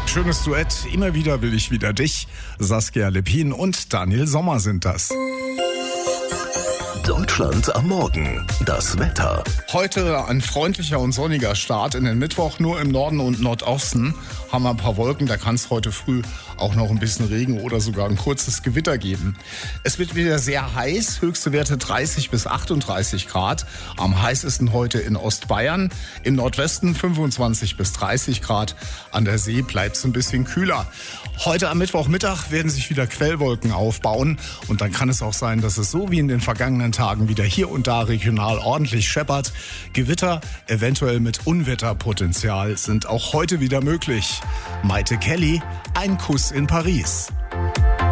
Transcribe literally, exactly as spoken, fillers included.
Schönes Duett, immer wieder will ich wieder dich. Saskia Leppin und Daniel Sommer sind das. Deutschland am Morgen. Das Wetter. Heute ein freundlicher und sonniger Start in den Mittwoch. Nur im Norden und Nordosten haben wir ein paar Wolken. Da kann es heute früh auch noch ein bisschen Regen oder sogar ein kurzes Gewitter geben. Es wird wieder sehr heiß. Höchste Werte dreißig bis achtunddreißig Grad. Am heißesten heute in Ostbayern. Im Nordwesten fünfundzwanzig bis dreißig Grad. An der See bleibt es ein bisschen kühler. Heute am Mittwochmittag werden sich wieder Quellwolken aufbauen. Und dann kann es auch sein, dass es so wie in den vergangenen Tagen wieder hier und da regional ordentlich scheppert. Gewitter, eventuell mit Unwetterpotenzial, sind auch heute wieder möglich. Maite Kelly, ein Kuss in Paris.